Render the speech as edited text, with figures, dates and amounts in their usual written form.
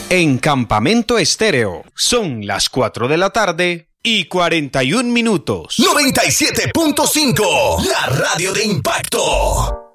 En Campamento Estéreo son las 4 de la tarde y 41 minutos. 97.5, la radio de impacto.